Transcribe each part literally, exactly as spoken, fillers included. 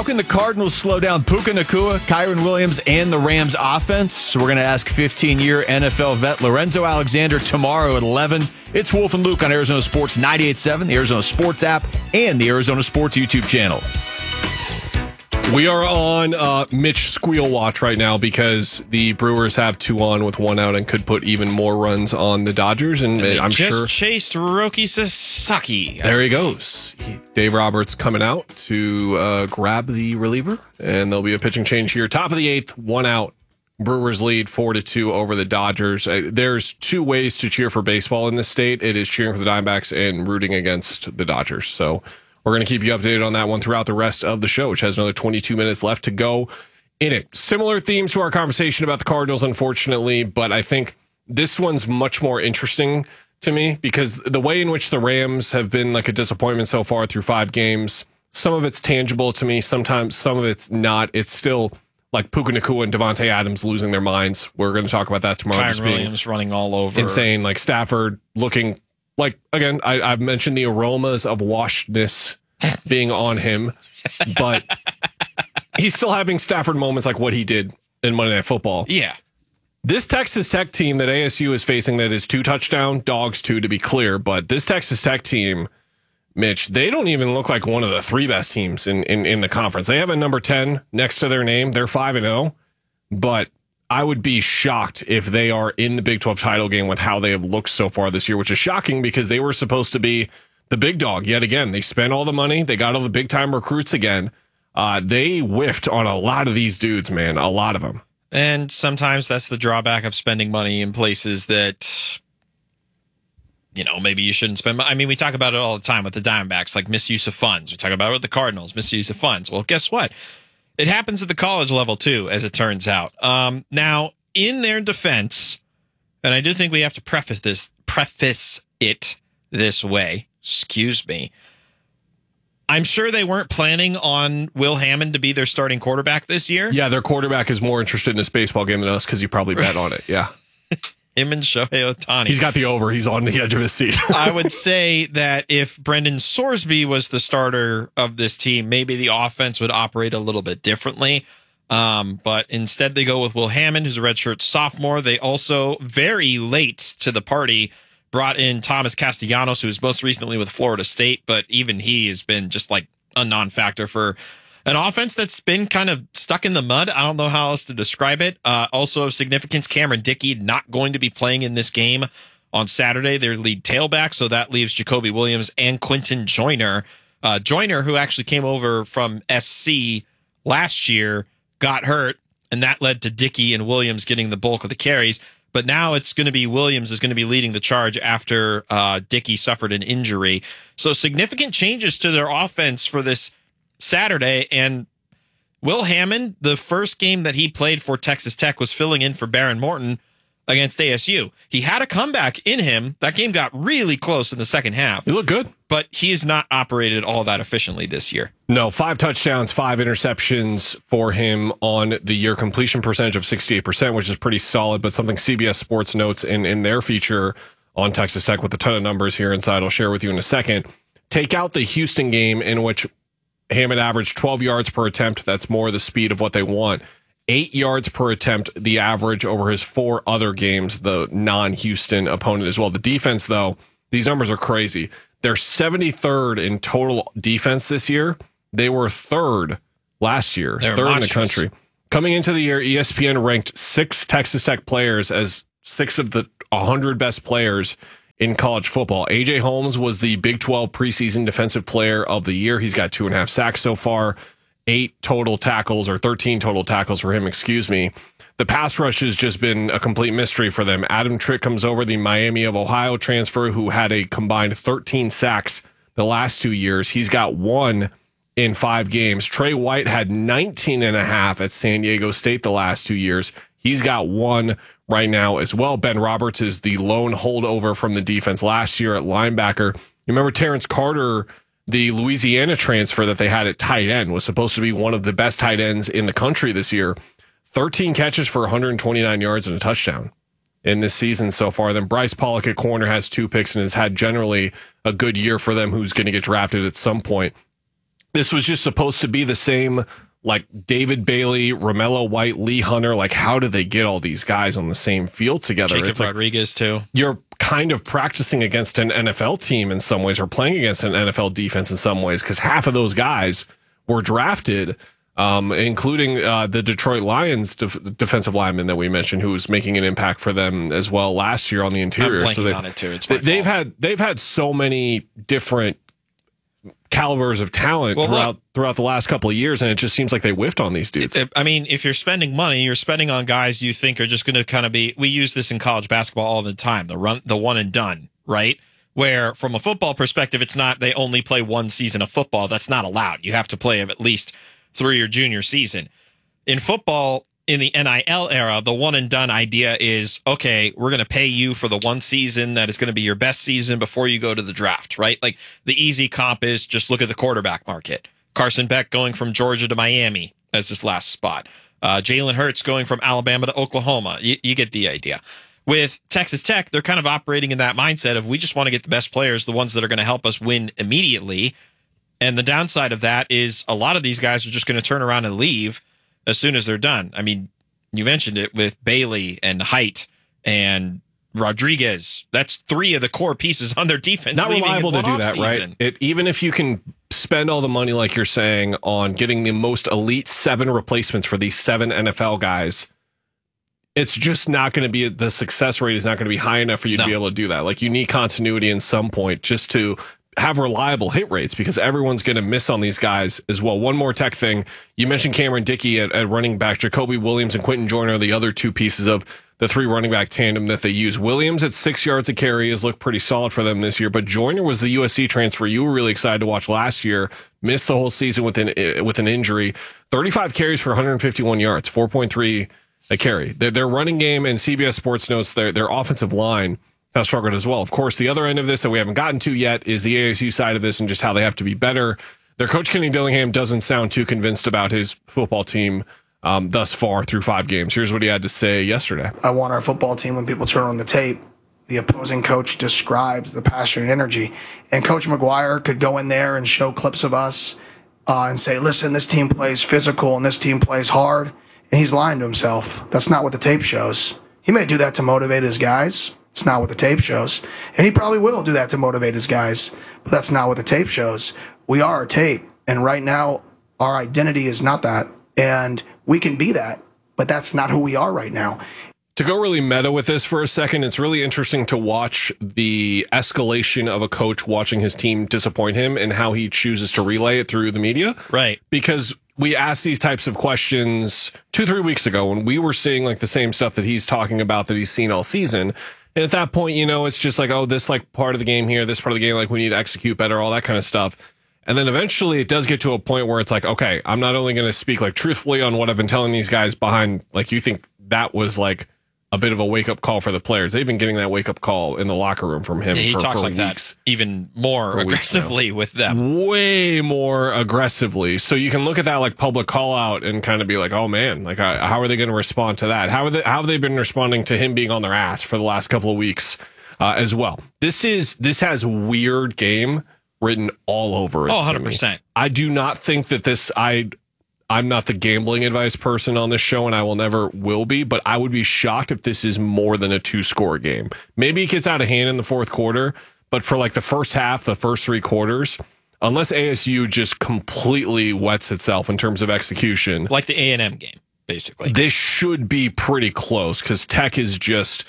can the Cardinals slow down Puka Nacua, Kyron Williams, and the Rams offense? So we're going to ask fifteen-year N F L vet Lorenzo Alexander tomorrow at eleven. It's Wolf and Luke on Arizona Sports ninety-eight point seven, the Arizona Sports app, and the Arizona Sports YouTube channel. We are on uh, Mitch Squeal watch right now because the Brewers have two on with one out and could put even more runs on the Dodgers. And, and I'm just sure chased Roki Sasaki. There he goes. Dave Roberts coming out to uh, grab the reliever, and there'll be a pitching change here. Top of the eighth, one out. Brewers lead four to two over the Dodgers. Uh, there's two ways to cheer for baseball in this state. It is cheering for the Diamondbacks and rooting against the Dodgers. So we're going to keep you updated on that one throughout the rest of the show, which has another twenty-two minutes left to go in it. Similar themes to our conversation about the Cardinals, unfortunately, but I think this one's much more interesting to me because the way in which the Rams have been like a disappointment so far through five games, some of it's tangible to me. Sometimes some of it's not. It's still like Puka Nacua and Devontae Adams losing their minds. We're going to talk about that tomorrow. Kyron Williams running all over. Insane. Like Stafford looking like, again, I, I've mentioned the aromas of washedness being on him, but he's still having Stafford moments like what he did in Monday Night Football. Yeah. This Texas Tech team that A S U is facing that is two touchdown, dogs two to be clear, but this Texas Tech team, Mitch, they don't even look like one of the three best teams in, in, in the conference. They have a number ten next to their name. They're five and oh, but I would be shocked if they are in the Big twelve title game with how they have looked so far this year, which is shocking because they were supposed to be the big dog yet again. They spent all the money. They got all the big time recruits again. Uh, they whiffed on a lot of these dudes, man, a lot of them. And sometimes that's the drawback of spending money in places that, you know, maybe you shouldn't spend. I mean, we talk about it all the time with the Diamondbacks, like misuse of funds. We talk about it with the Cardinals, misuse of funds. Well, guess what? It happens at the college level, too, as it turns out. Um, now, in their defense, and I do think we have to preface this, preface it this way. Excuse me. I'm sure they weren't planning on Will Hammond to be their starting quarterback this year. Yeah, their quarterback is more interested in this baseball game than us because he probably bet on it. Yeah. Him and Shohei Ohtani. He's got the over. He's on the edge of his seat. I would say that if Brendan Sorsby was the starter of this team, maybe the offense would operate a little bit differently. Um, but instead, they go with Will Hammond, who's a redshirt sophomore. They also, very late to the party, brought in Thomas Castellanos, who was most recently with Florida State, but even he has been just like a non-factor for an offense that's been kind of stuck in the mud. I don't know how else to describe it. Uh, also of significance, Cameron Dickey not going to be playing in this game on Saturday, their lead tailback, so that leaves Jacoby Williams and Quentin Joyner. Uh, Joyner, who actually came over from S C last year, got hurt, and that led to Dickey and Williams getting the bulk of the carries. But now it's going to be Williams is going to be leading the charge after uh, Dickey suffered an injury. So significant changes to their offense for this Saturday. And Will Hammond, the first game that he played for Texas Tech was filling in for Baron Morton against A S U. He had a comeback in him. That game got really close in the second half. He looked good. But he has not operated all that efficiently this year. No, five touchdowns, five interceptions for him on the year, completion percentage of sixty-eight percent, which is pretty solid, but something C B S Sports notes in, in their feature on Texas Tech with a ton of numbers here inside I'll share with you in a second. Take out the Houston game in which Hammond averaged twelve yards per attempt. That's more the speed of what they want. Eight yards per attempt, the average over his four other games, the non-Houston opponent as well. The defense, though, these numbers are crazy. They're seventy-third in total defense this year. They were third last year, They're third monstrous. in the country. Coming into the year, E S P N ranked six Texas Tech players as six of the one hundred best players in college football. A J Holmes was the Big twelve preseason defensive player of the year. He's got two and a half sacks so far. Eight total tackles, or thirteen total tackles for him, excuse me. The pass rush has just been a complete mystery for them. Adam Trick comes over, the Miami of Ohio transfer, who had a combined thirteen sacks the last two years. He's got one in five games. Trey White had nineteen and a half at San Diego State the last two years. He's got one right now as well. Ben Roberts is the lone holdover from the defense last year at linebacker. You remember Terrence Carter, the Louisiana transfer that they had at tight end, was supposed to be one of the best tight ends in the country this year. thirteen catches for one hundred twenty-nine yards and a touchdown in this season so far. Then Bryce Pollock at corner has two picks and has had generally a good year for them, who's going to get drafted at some point. this was just supposed to be the same, like David Bailey, Romello White, Lee Hunter. Like, how do they get all these guys on the same field together? Jacob it's like Rodriguez, too. You're kind of practicing against an N F L team in some ways, or playing against an N F L defense in some ways, because half of those guys were drafted, um, including uh, the Detroit Lions def- defensive lineman that we mentioned, who was making an impact for them as well last year on the interior. I'm blanking so they, on it too. It's my they've fault. had they've had so many different calibers of talent Well, throughout look, throughout the last couple of years, and it just seems like they whiffed on these dudes. I mean, if you're spending money, you're spending on guys you think are just going to kind of be. We use this in college basketball all the time. The run, the one and done, right? Where from a football perspective, it's not they only play one season of football. That's not allowed. You have to play at least through your junior season. In football, in the N I L era, the one and done idea is, okay, we're going to pay you for the one season that is going to be your best season before you go to the draft, right? Like the easy comp is just look at the quarterback market. Carson Beck going from Georgia to Miami as his last spot. Uh, Jalen Hurts going from Alabama to Oklahoma. You, you get the idea. With Texas Tech, they're kind of operating in that mindset of we just want to get the best players, the ones that are going to help us win immediately. And the downside of that is a lot of these guys are just going to turn around and leave as soon as they're done. I mean, you mentioned it with Bailey and Height and Rodriguez. That's three of the core pieces on their defense. Not reliable to do that, season. right? It, even if you can spend all the money, like you're saying, on getting the most elite seven replacements for these seven N F L guys, it's just not going to be, the success rate is not going to be high enough for you No. to be able to do that. Like, you need continuity in some point just to have reliable hit rates, because everyone's going to miss on these guys as well. One more Tech thing. You mentioned Cameron Dickey at, at running back. Jacoby Williams and Quentin Joyner are the other two pieces of the three running back tandem that they use. Williams at six yards a carry has looked pretty solid for them this year, but Joyner was the U S C transfer you were really excited to watch last year. Missed the whole season with an, with an injury. thirty-five carries for one hundred fifty-one yards, four point three a carry. Their, their running game, and C B S Sports notes their, their offensive line has struggled as well. Of course, the other end of this that we haven't gotten to yet is the A S U side of this and just how they have to be better. Their coach, Kenny Dillingham, doesn't sound too convinced about his football team um, thus far through five games. Here's what he had to say yesterday. I want our football team, when people turn on the tape, the opposing coach describes the passion and energy. And Coach McGuire could go in there and show clips of us uh, and say, listen, this team plays physical and this team plays hard. And he's lying to himself. That's not what the tape shows. He may do that to motivate his guys. It's not what the tape shows. And he probably will do that to motivate his guys. But that's not what the tape shows. We are our tape. And right now, our identity is not that. And we can be that. But that's not who we are right now. To go really meta with this for a second, it's really interesting to watch the escalation of a coach watching his team disappoint him and how he chooses to relay it through the media. Right. Because we asked these types of questions two, three weeks ago when we were seeing like the same stuff that he's talking about that he's seen all season. And at that point, you know, it's just like, oh, this like part of the game here, this part of the game, like we need to execute better, all that kind of stuff. And then eventually it does get to a point where it's like, okay, I'm not only going to speak like truthfully on what I've been telling these guys behind, like you think that was like a bit of a wake up call for the players. They've been getting that wake up call in the locker room from him. Yeah, he for, talks for like weeks. that even more For weeks aggressively with them. Way more aggressively. So you can look at that like public call out and kind of be like, oh man, like uh, how are they going to respond to that? How are they, how have they been responding to him being on their ass for the last couple of weeks uh, as well? This is, this has weird game written all over it. Oh, to one hundred me. percent. I do not think that this, I, I'm not the gambling advice person on this show, and I will never will be, but I would be shocked if this is more than a two score game. Maybe it gets out of hand in the fourth quarter, but for like the first half, the first three quarters, unless A S U just completely wets itself in terms of execution, Like the A and M game, basically. this should be pretty close because Tech is just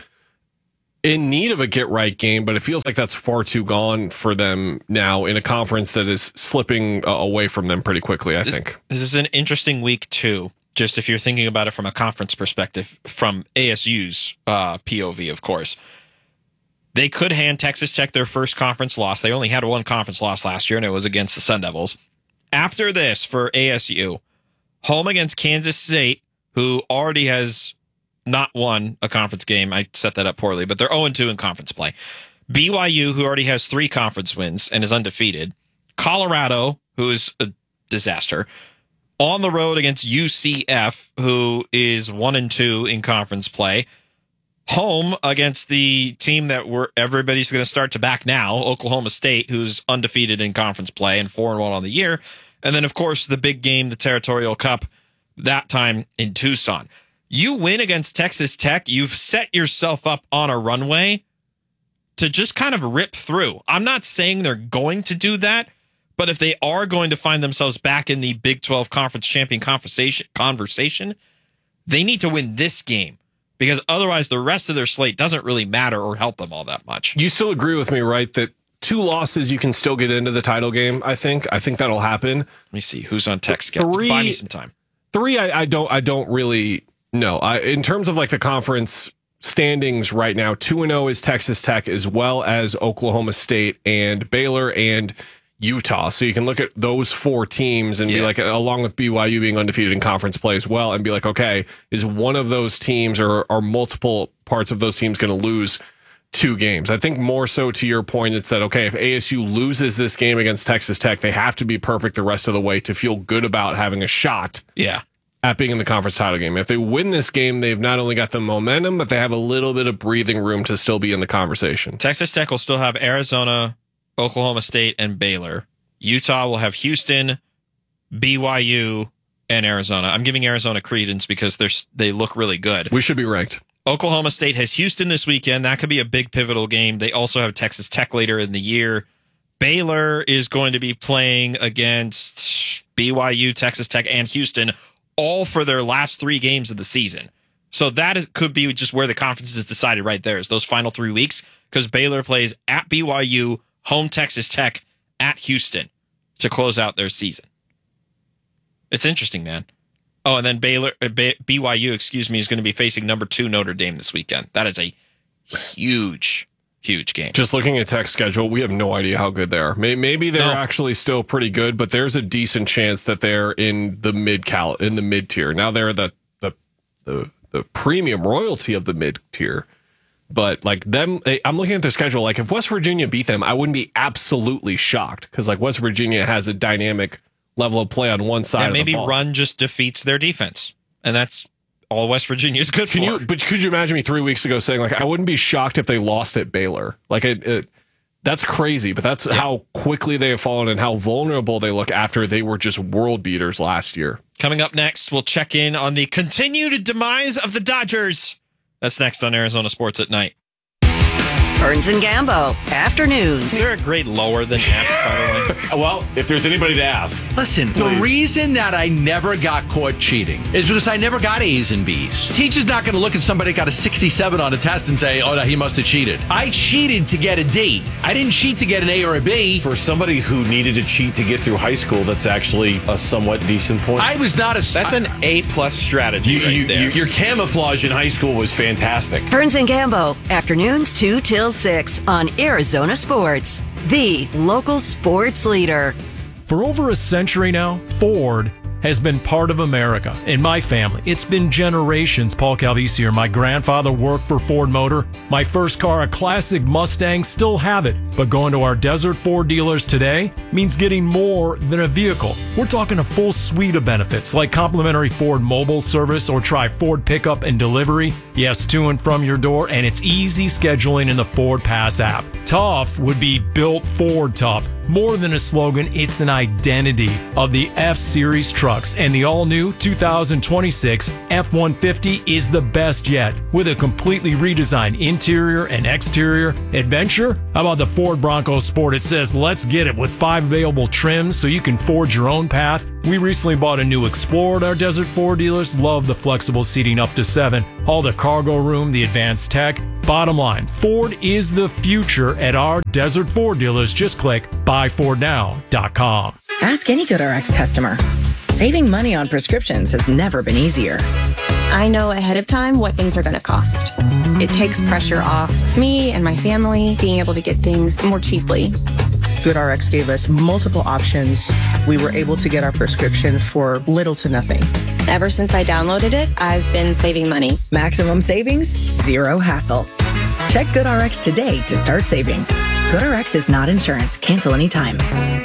in need of a get right game, but it feels like that's far too gone for them now in a conference that is slipping uh, away from them pretty quickly, I This, think. this is an interesting week, too. Just if you're thinking about it from a conference perspective, from A S U's uh, P O V, of course. They could hand Texas Tech their first conference loss. They only had one conference loss last year, and it was against the Sun Devils. After this, for A S U, home against Kansas State, who already has not won a conference game. I set that up poorly, but they're oh and two in conference play. B Y U, who already has three conference wins and is undefeated. Colorado, who is a disaster. On the road against U C F, who is one and two in conference play. Home against the team that we're everybody's going to start to back now, Oklahoma State, who's undefeated in conference play and four and one on the year. And then, of course, the big game, the Territorial Cup, that time in Tucson. You win against Texas Tech, you've set yourself up on a runway to just kind of rip through. I'm not saying they're going to do that, but if they are going to find themselves back in the Big twelve Conference Champion conversation, conversation, they need to win this game, because otherwise the rest of their slate doesn't really matter or help them all that much. You still agree with me, right, that two losses you can still get into the title game, I think. I think that'll happen. Let me see. Who's on Tech's schedule? Three, Buy me some time. Three, I, I don't I don't really know. I, in terms of like the conference standings right now, two and oh is Texas Tech, as well as Oklahoma State and Baylor and Utah. So you can look at those four teams and yeah. be like, along with B Y U being undefeated in conference play as well, and be like, okay, is one of those teams or are multiple parts of those teams going to lose two games? I think more so to your point, it's that, okay, if A S U loses this game against Texas Tech, they have to be perfect the rest of the way to feel good about having a shot yeah. at being in the conference title game. If they win this game, they've not only got the momentum, but they have a little bit of breathing room to still be in the conversation. Texas Tech will still have Arizona, Oklahoma State, and Baylor. Utah will have Houston, B Y U, and Arizona. I'm giving Arizona credence because they're they look really good. We should be ranked. Oklahoma State has Houston this weekend. That could be a big pivotal game. They also have Texas Tech later in the year. Baylor is going to be playing against B Y U, Texas Tech, and Houston, all for their last three games of the season. So that is, could be just where the conference is decided right there, is those final three weeks, because Baylor plays at B Y U, home Texas Tech, at Houston to close out their season. It's interesting, man. Oh, and then Baylor, uh, B Y U, excuse me, is going to be facing number two Notre Dame this weekend. That is a huge, huge game. Just looking at Tech's schedule, we have no idea how good they are. Maybe they're no. actually still pretty good, but there's a decent chance that they're in the mid cal in the mid tier. Now they're the the the, the premium royalty of the mid tier. But like them, I'm looking at their schedule. Like if West Virginia beat them, I wouldn't be absolutely shocked, because like West Virginia has a dynamic level of play on one side. Yeah, of maybe the ball. run just defeats their defense, and that's all West Virginia is good Can for. You, but could you imagine me three weeks ago saying like I wouldn't be shocked if they lost at Baylor? Like it, it that's crazy, but that's yeah. how quickly they have fallen and how vulnerable they look after they were just world beaters last year. Coming up next, we'll check in on the continued demise of the Dodgers. That's next on Arizona Sports at Night. Burns and Gambo, afternoons. Is there a grade lower than F, by the way? Well, if there's anybody to ask. Listen, please. The reason that I never got caught cheating is because I never got A's and B's. Teacher's not going to look at somebody that got a sixty-seven on a test and say, oh, no, he must have cheated. I cheated to get a D. I didn't cheat to get an A or a B. For somebody who needed to cheat to get through high school, that's actually a somewhat decent point. I was not a... That's an A-plus strategy you, right you, there. You, your camouflage in high school was fantastic. Burns and Gambo, afternoons two till six on Arizona Sports, the local sports leader. For over a century now, Ford has been part of America. In my family, it's been generations. Paul Calvisi here. My grandfather worked for Ford Motor. My first car, a classic Mustang, still have it. But going to our Desert Ford dealers today means getting more than a vehicle. We're talking a full suite of benefits like complimentary Ford mobile service, or try Ford pickup and delivery. Yes, to and from your door, and it's easy scheduling in the Ford Pass app. Tough would be built Ford tough. More than a slogan, it's an identity of the F-Series trucks, and the all-new two thousand twenty-six F one fifty is the best yet, with a completely redesigned interior and exterior. Adventure? How about the Ford Bronco Sport? It says, let's get it, with five available trims so you can forge your own path. We recently bought a new Explorer at our Desert Ford dealers. Love the flexible seating up to seven. All the cargo room, the advanced tech. Bottom line, Ford is the future at our Desert Ford dealers. Just click buy ford now dot com. Ask any GoodRx customer. Saving money on prescriptions has never been easier. I know ahead of time what things are going to cost. It takes pressure off me and my family being able to get things more cheaply. GoodRx gave us multiple options. We were able to get our prescription for little to nothing. Ever since I downloaded it, I've been saving money. Maximum savings, zero hassle. Check GoodRx today to start saving. GoodRx is not insurance. Cancel anytime.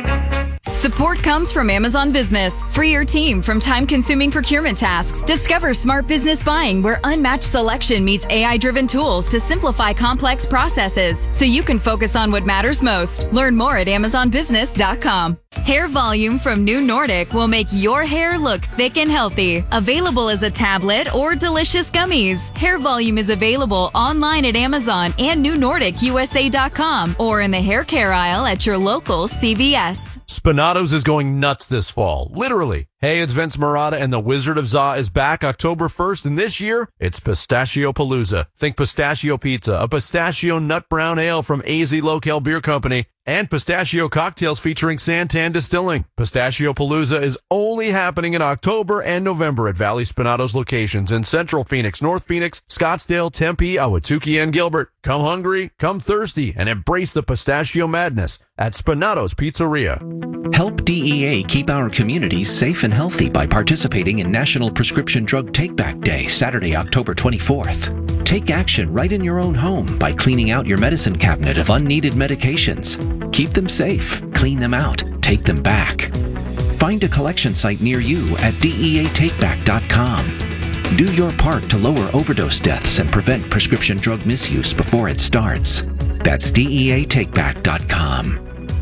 Support comes from Amazon Business. Free your team from time-consuming procurement tasks. Discover smart business buying, where unmatched selection meets A I-driven tools to simplify complex processes, so you can focus on what matters most. Learn more at amazon business dot com. Hair Volume from New Nordic will make your hair look thick and healthy. Available as a tablet or delicious gummies. Hair Volume is available online at Amazon and new nordic u s a dot com or in the hair care aisle at your local C V S. Spinato's is going nuts this fall, literally. Hey, it's Vince Marotta, and the Wizard of Za is back October first, and this year, it's Pistachio Palooza. Think pistachio pizza, a pistachio nut brown ale from A Z Local Beer Company, and pistachio cocktails featuring Santan Distilling. Pistachio Palooza is only happening in October and November at Valley Spinato's locations in Central Phoenix, North Phoenix, Scottsdale, Tempe, Ahwatukee, and Gilbert. Come hungry, come thirsty, and embrace the pistachio madness at Spinato's Pizzeria. Help D E A keep our communities safe and healthy by participating in National Prescription Drug Take-Back Day, Saturday, October twenty-fourth. Take action right in your own home by cleaning out your medicine cabinet of unneeded medications. Keep them safe, clean them out, take them back. Find a collection site near you at D E A take back dot com. Do your part to lower overdose deaths and prevent prescription drug misuse before it starts. That's D E A take back dot com.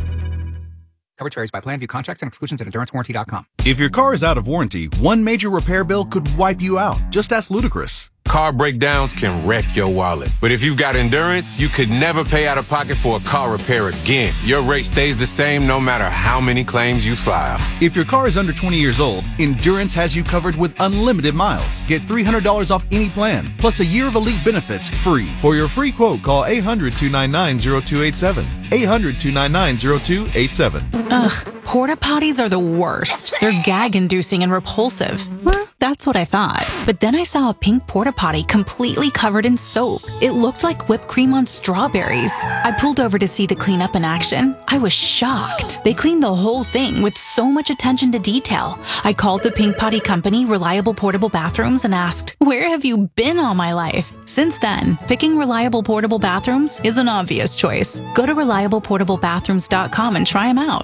Coverage varies by plan. View contracts and exclusions at endurance warranty dot com. If your car is out of warranty, one major repair bill could wipe you out. Just ask Ludacris. Car breakdowns can wreck your wallet. But if you've got Endurance, you could never pay out of pocket for a car repair again. Your rate stays the same no matter how many claims you file. If your car is under twenty years old, Endurance has you covered with unlimited miles. Get three hundred dollars off any plan, plus a year of elite benefits free. For your free quote, call eight hundred, two nine nine, zero two eight seven. eight hundred, two nine nine, zero two eight seven. Ugh, porta potties are the worst. They're gag-inducing and repulsive. Well, that's what I thought. But then I saw a pink porta potty completely covered in soap. It looked like whipped cream on strawberries. I pulled over to see the cleanup in action. I was shocked. They cleaned the whole thing with so much attention to detail. I called the Pink Potty Company, Reliable Portable Bathrooms, and asked, "Where have you been all my life?" Since then, picking Reliable Portable Bathrooms is an obvious choice. Go to reliable portable bathrooms dot com and try them out.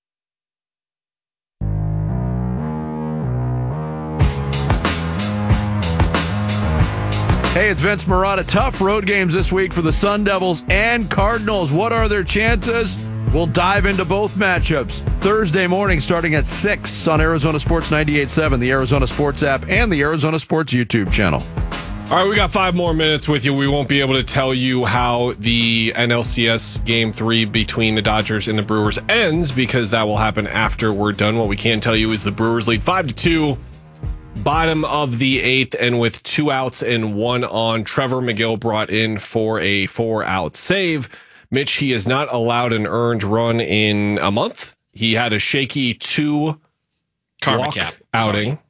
Hey, it's Vince Marotta. Tough road games this week for the Sun Devils and Cardinals. What are their chances? We'll dive into both matchups Thursday morning starting at six on Arizona Sports ninety-eight point seven, the Arizona Sports app, and the Arizona Sports YouTube channel. All right, we got five more minutes with you. We won't be able to tell you how the N L C S Game three between the Dodgers and the Brewers ends because that will happen after we're done. What we can tell you is the Brewers lead five to two. Bottom of the eighth, and with two outs and one on, Trevor McGill brought in for a four-out save. Mitch, he has not allowed an earned run in a month. He had a shaky two Karma walk cap outing Sorry.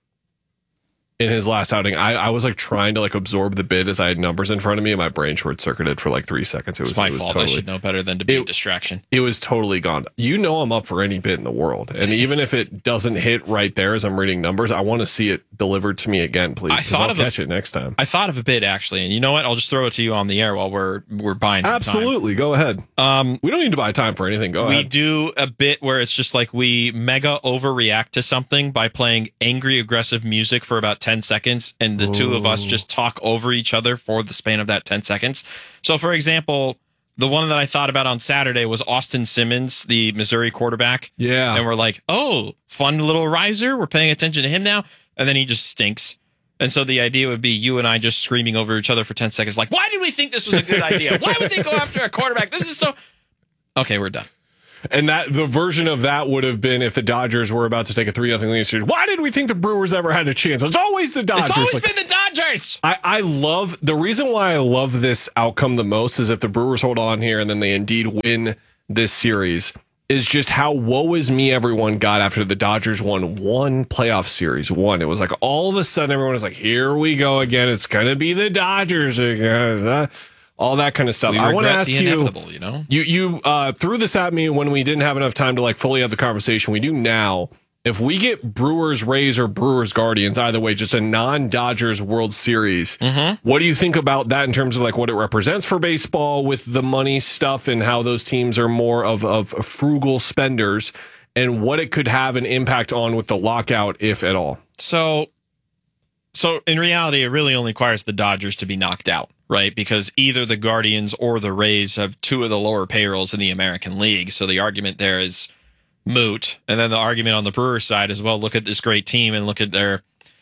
in his last outing. I, I was like trying to like absorb the bid as I had numbers in front of me, and my brain short circuited for like three seconds. It was It's my it was fault. Totally, I should know better than to be it, a distraction. It was totally gone. You know I'm up for any bid in the world, and even if it doesn't hit right there as I'm reading numbers, I want to see it delivered to me again, please. I thought I'll of catch a, it next time. I thought of a bid actually, and you know what? I'll just throw it to you on the air while we're we're buying some Absolutely, time. Go ahead. Um, we don't need to buy time for anything. Go we ahead. We do a bit where it's just like we mega overreact to something by playing angry, aggressive music for about ten seconds, and the Ooh. two of us just talk over each other for the span of that ten seconds. So, for example, the one that I thought about on Saturday was Austin Simmons, the Missouri quarterback. Yeah. And we're like, oh, fun little riser. We're paying attention to him now. And then he just stinks. And so the idea would be you and I just screaming over each other for ten seconds. Like, why did we think this was a good idea? Why would they go after a quarterback? This is so... Okay, we're done. And that the version of that would have been if the Dodgers were about to take a three nothing lead. Why did we think the Brewers ever had a chance? It's always the Dodgers. It's always like, been the Dodgers. I, I love the reason why I love this outcome the most is if the Brewers hold on here and then they indeed win this series is just how woe is me everyone got after the Dodgers won one playoff series. One. It was like all of a sudden everyone was like, here we go again. It's going to be the Dodgers again. All that kind of stuff. We I want to regret ask the you, inevitable, you know, you, you uh, threw this at me when we didn't have enough time to like fully have the conversation. We do now. If we get Brewers Rays or Brewers Guardians, either way, just a non-Dodgers World Series, mm-hmm. what do you think about that in terms of like what it represents for baseball with the money stuff and how those teams are more of, of frugal spenders and what it could have an impact on with the lockout, if at all? So, so in reality, it really only requires the Dodgers to be knocked out, right? Because either the Guardians or the Rays have two of the lower payrolls in the American League. So the argument there is moot. And then the argument on the Brewers side as well, look at this great team and look at their,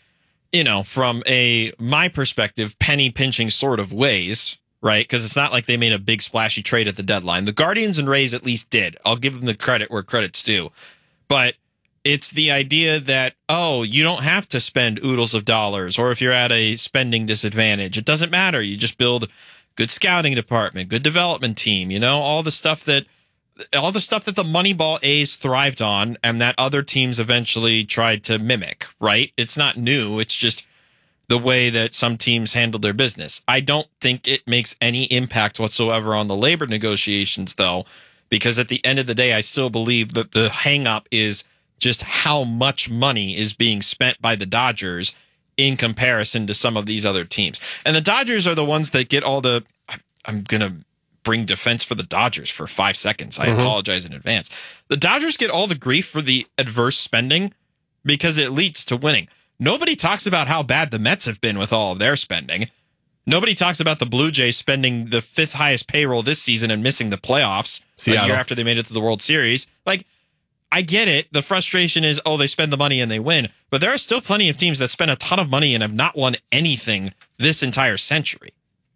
you know, from a my perspective, penny pinching sort of ways, right? Because it's not like they made a big splashy trade at the deadline. The Guardians and Rays at least did. I'll give them the credit where credit's due. But it's the idea that, oh, you don't have to spend oodles of dollars, or if you're at a spending disadvantage, it doesn't matter. You just build good scouting department, good development team, you know, all the stuff that all the stuff that the Moneyball A's thrived on and that other teams eventually tried to mimic, right? It's not new. It's just the way that some teams handle their business. I don't think it makes any impact whatsoever on the labor negotiations, though, because at the end of the day, I still believe that the hang up is just how much money is being spent by the Dodgers in comparison to some of these other teams. And the Dodgers are the ones that get all the, I'm going to bring defense for the Dodgers for five seconds. I mm-hmm. apologize in advance. The Dodgers get all the grief for the adverse spending because it leads to winning. Nobody talks about how bad the Mets have been with all of their spending. Nobody talks about the Blue Jays spending the fifth highest payroll this season and missing the playoffs Seattle. a year after they made it to the World Series. Like, I get it. The frustration is, oh, they spend the money and they win. But there are still plenty of teams that spend a ton of money and have not won anything this entire century.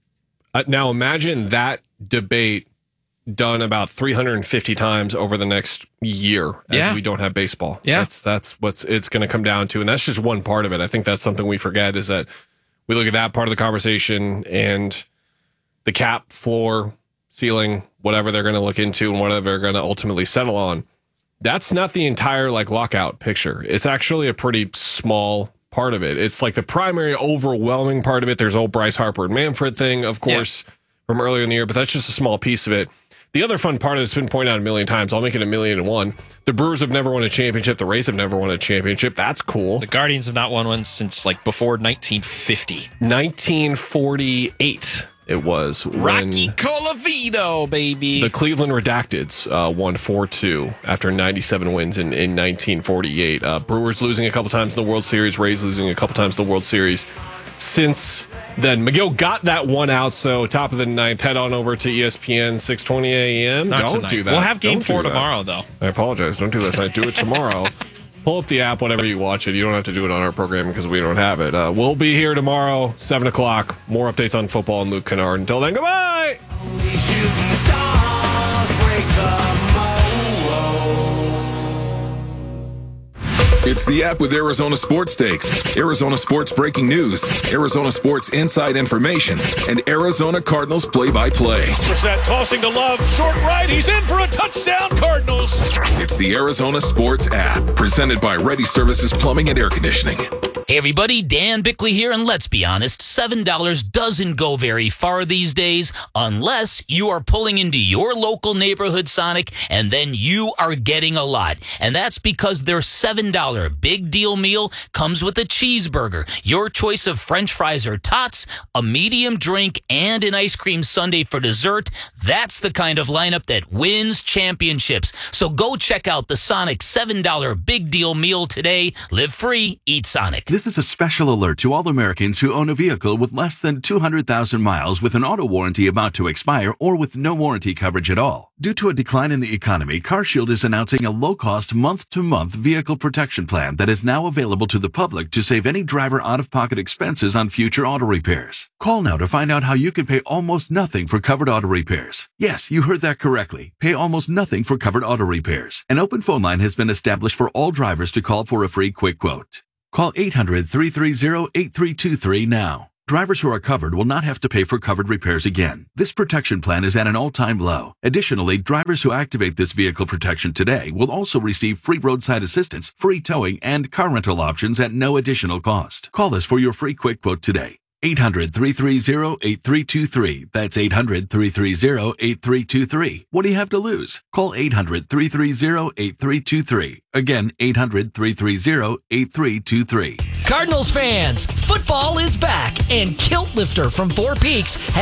Uh, now imagine that debate done about three hundred fifty times over the next year as yeah. we don't have baseball. Yeah. That's that's what's it's going to come down to. And that's just one part of it. I think that's something we forget is that we look at that part of the conversation and the cap, floor, ceiling, whatever they're going to look into and whatever they're going to ultimately settle on. That's not the entire like lockout picture. It's actually a pretty small part of it. It's like the primary overwhelming part of it. There's old Bryce Harper and Manfred thing, of course, yeah. from earlier in the year, but that's just a small piece of it. The other fun part of it's been pointed out a million times. I'll make it a million and one. The Brewers have never won a championship. The Rays have never won a championship. That's cool. The Guardians have not won one since like before nineteen fifty. nineteen forty-eight it was. Rocky Colavito, baby. The Cleveland Redacteds uh, won four two after ninety-seven wins in, in nineteen forty-eight. Uh, Brewers losing a couple times in the World Series. Rays losing a couple times in the World Series. Since then, McGill got that one out, so top of the ninth, head on over to E S P N six twenty a.m. Not Don't tonight. do that. We'll have game Don't four do tomorrow, though. I apologize. Don't do that tonight. Do it tomorrow. Pull up the app whenever you watch it. You don't have to do it on our program because we don't have it. Uh, we'll be here tomorrow, seven o'clock. More updates on football and Luke Kennard. Until then, goodbye! It's the app with Arizona Sports Stakes, Arizona Sports breaking news, Arizona Sports inside information, and Arizona Cardinals play-by-play. Brissett tossing to Love, short right, he's in for a touchdown, Cardinals. It's the Arizona Sports app, presented by Ready Services Plumbing and Air Conditioning. Hey everybody, Dan Bickley here, and let's be honest, seven dollars doesn't go very far these days unless you are pulling into your local neighborhood Sonic, and then you are getting a lot. And that's because their seven dollars big deal meal comes with a cheeseburger, your choice of french fries or tots, a medium drink, and an ice cream sundae for dessert. That's the kind of lineup that wins championships. So go check out the Sonic seven dollars big deal meal today. Live free, eat Sonic. This is a special alert to all Americans who own a vehicle with less than two hundred thousand miles with an auto warranty about to expire or with no warranty coverage at all. Due to a decline in the economy, CarShield is announcing a low-cost month-to-month vehicle protection plan that is now available to the public to save any driver out-of-pocket expenses on future auto repairs. Call now to find out how you can pay almost nothing for covered auto repairs. Yes, you heard that correctly. Pay almost nothing for covered auto repairs. An open phone line has been established for all drivers to call for a free quick quote. Call eight hundred, three three zero, eight three two three now. Drivers who are covered will not have to pay for covered repairs again. This protection plan is at an all-time low. Additionally, drivers who activate this vehicle protection today will also receive free roadside assistance, free towing, and car rental options at no additional cost. Call us for your free quick quote today. eight hundred, three three zero, eight three two three. That's eight hundred, three three zero, eight three two three. What do you have to lose? Call eight hundred, three three zero, eight three two three. Again, eight hundred, three three zero, eight three two three. Cardinals fans, football is back, and Kilt Lifter from Four Peaks